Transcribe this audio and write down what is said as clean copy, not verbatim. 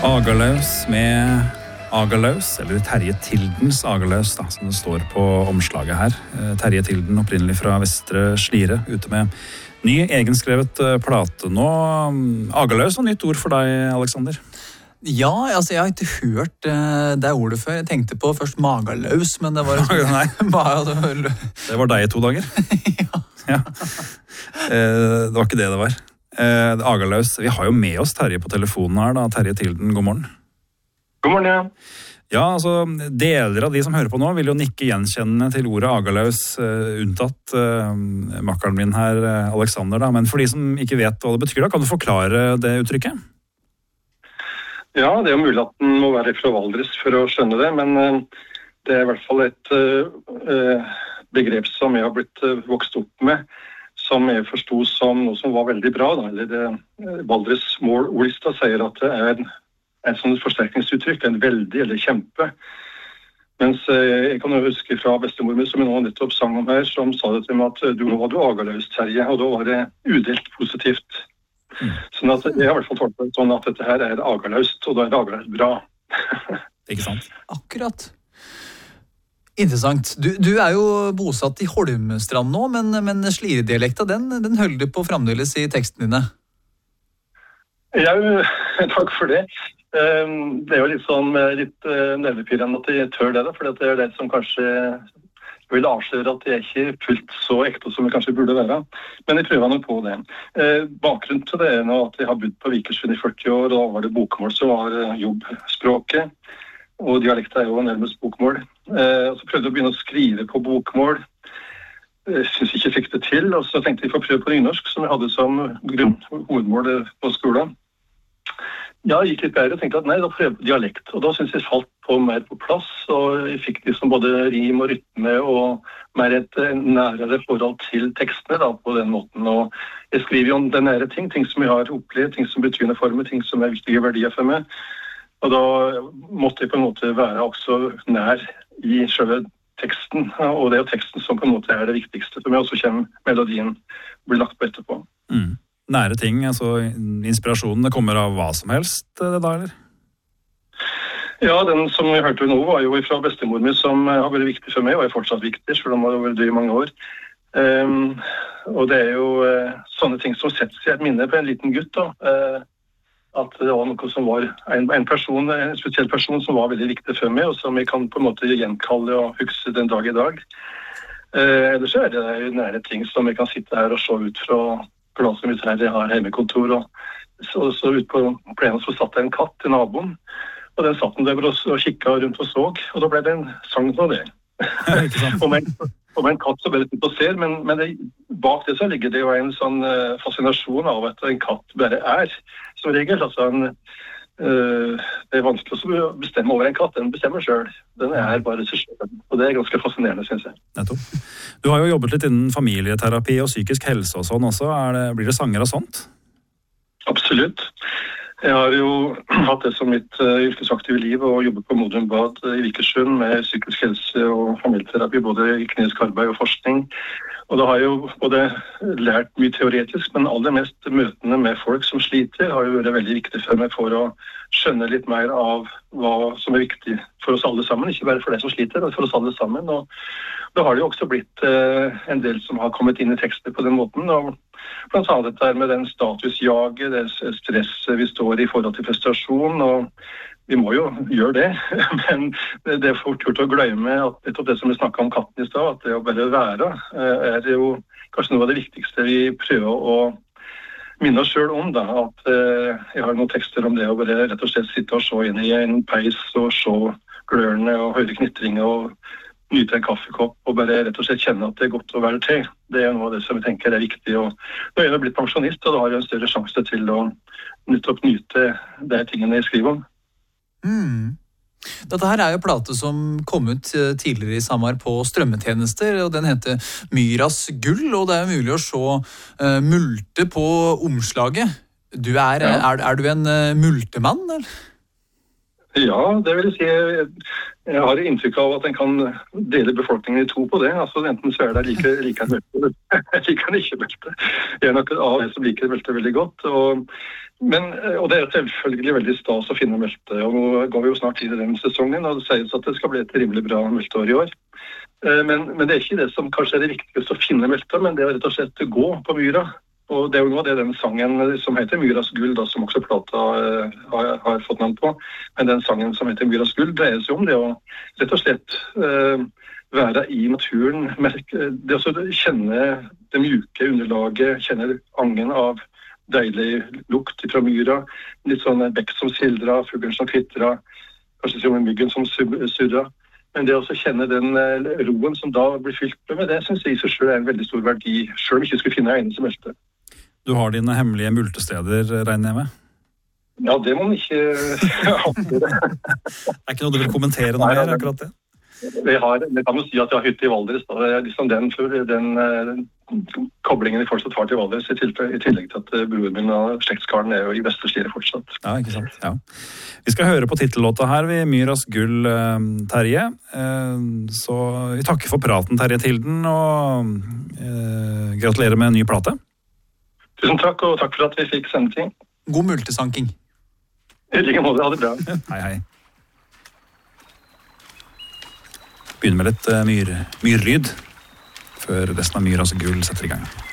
Agerløs med Agerløs, eller Terje Tildens Agerløs, da, som det står på omslaget her. Terje Tilden, opprinnelig fra Vestre Slidre, ute med ny egenskrevet plate nå. Agerløs var nytt ord for deg, Alexander. Ja, altså jeg har ikke hørt det ordet før. Jeg tenkte på først magaløs, men det var... Nei, det var deg i 2 dager. Ja. Det var ikke det var. Agerløs, vi har jo med oss Terje på telefonen her da. Terje Tilden, god morgen. God morgen, ja. Ja, altså, deler av de som hører på nå vil jo nikke gjenkjennende til ordet Agerløs, unntatt makkeren min her, Alexander, da. Men for de som ikke vet hva det betyr da, kan du forklare det uttrykket? Ja, det er jo mulig at den må være fra Valdres for å skjønne det, men det er i hvert fall et begrep som jeg har blitt vokst opp med, som jeg forstod som noe som var veldig bra. Da. Eller Valdres målordlista sier at det er en sånn forsterkningsuttrykk, en veldig eller kjempe. Mens jeg kan jo huske fra bestemor min, som jeg nå nettopp sang om her, som sa det til meg at nå var du agerløs, Terje, og da var det udelt positivt. Sånn at jeg har i hvert fall tolket det sånn at dette her er agerløst, og da er agerløst bra. Ikke sant? Akkurat. Interessant. Du er jo bosatt i Holmstrand nå, men Slidre-dialekta, den holder du på fremdeles i teksten dine? Ja, takk for det. Det er jo litt sånn litt nervepirrende at jeg tør det, for det er det som kanskje vil avsløre at jeg ikke er fullt så ekte som jeg kanskje burde være. Men jeg prøver nå på det. Bakgrunnen til det er nå at jeg har bodd på Vikersund i 40 år, og da var det bokmål som var jobbspråket, og dialekta er jo nærmest bokmål. Så prøvde jeg å begynne å skrive på bokmål. Jeg synes ikke jeg fikk det til, og så tenkte jeg å prøve på nynorsk, som jeg hadde som hovedmål på skolen. Ja, jeg gikk litt bedre og tenkte at nei, da prøver jeg dialekt. Og da synes jeg falt på mer på plass, og jeg fikk liksom både rim og rytme og mer et nærere forhold til tekstene da, på den måten. Og jeg skriver jo om det nære ting som jeg har opplevd, ting som betyr for meg, ting som er viktige verdier for meg. Og da måtte jeg på en måte være også nær i selve teksten, og det er jo teksten som på en måte er det viktigste for meg, og så kommer melodien blir lagt på etterpå. Nære ting, altså inspirasjonen, det kommer av hva som helst, det da, eller? Ja, den som jeg hørte nå var jo fra bestemor min, som har vært viktig for meg, og er fortsatt viktig, selv om det har vært død i mange år. Og det er jo sånne ting som setter seg et minne på en liten gutt da, at det var noe som var en person, en spesiell person som var veldig viktig for meg, og som jeg kan på en måte gjenkalle og huske den dag i dag. Ellers er det nære ting som jeg kan sitte her og se ut fra glaset mitt her, jeg har hjemmekontor, og så ut på plenen så satt det en katt til naboen, og den satt den der og kikket rundt og så, og da ble det en sang på det. Om en katt som bare sitter og ser, men bak det så ligger det jo en sånn fascinasjon av at en katt bare er, som regel. Altså det er vanskelig å bestemme over en katt, den bestemmer selv. Den er bare seg selv, og det er ganske fascinerende, synes jeg. Nettopp. Du har jo jobbet litt innen familieterapi og psykisk helse og sånn også. Blir det sanger av sånt? Absolutt. Jeg har jo hatt det som mitt yrkesaktive liv og jobbet på Modum Bad i Vikersund med psykisk helse og familieterapi, både i klinisk arbeid og forskning. Og da har jeg jo både lært mye teoretisk, men aller mest møtene med folk som sliter har jo vært veldig viktig for meg for å skjønne litt mer av hva som er viktig for oss alle sammen, ikke bare for deg som sliter, men for oss alle sammen. Og da har det jo også blitt en del som har kommet inn i tekster på den måten, og blant annet dette med den statusjaget, det stresset vi står i forhold til prestasjon, og vi må jo gjøre det, men det er fort gjort å glemme at nettopp det som vi snakket om katten i sted, at det å bare være, er jo kanskje noe av det viktigste vi prøver å minne oss selv om, da, at jeg har noen tekster om det å bare rett og slett sitte og se inn i en peis og se glørne og høre knittringe og nyte en kaffekopp og bare rett og slett kjenne at det er godt å være til. Det er noe av det som jeg tenker er viktig. Og nå er jeg blitt pensjonist, og da har jeg en større sjanse til å nettopp nyte de tingene jeg skriver om. Dette her er jo plate som kom ut tidligere i sommer på strømmetjenester, og den heter Myras gull, og det er mulig å se multe på omslaget. Er du en multemann, eller? Ja, det vil jeg si. Jeg har inntrykk av at en kan dele befolkningen i to på det. Altså enten så det liker en belte, liker en ikke belte. Jeg er nok av det som liker belte veldig godt. Og det er selvfølgelig veldig stas å finne belte. Og nå går vi jo snart inn i den sesongen, og det sies at det skal bli et rimelig bra belteår i år. Men det er ikke det som kanskje er det viktigste å finne belte, men det er rett og slett gå på myra. Og det er jo nå det den sangen som heter Myras gull, da, som også plata har fått navn på. Men den sangen som heter Myras gull dreier seg om det å rett og slett være i naturen. Det å kjenne det mjuke underlaget, kjenne angen av deilig lukt fra myra. Litt sånn bekk som sildra, fuglen som kvittra, kanskje som myggen som surra. Men det å kjenne den roen som da blir fylt med, det synes jeg i seg selv er en veldig stor verdi, selv om jeg ikke skulle finne en som belte. Du har dine hemmelige multesteder, regner jeg med? Ja, det må man ikke avgjøre. Det er ikke noe du vil kommentere noe mer, akkurat det? Vi kan jo si at jeg har hytte i Valdres. Det er liksom den koblingen de fortsatt har til Valdres, i tillegg til at broren min og slektskaren er jo i Vestre Slidre fortsatt. Ja, ikke sant? Ja. Vi skal høre på titellåta her ved Myras gull, Terje. Så vi takker for praten, Terje Tilden, og gratulerer med en ny plate. Tusen takk, og takk for at vi fikk sende ting. God multesanking. I like måte, ha det bra. Hei. Begynner med litt myrlyd før resten av Myras gull setter i gang.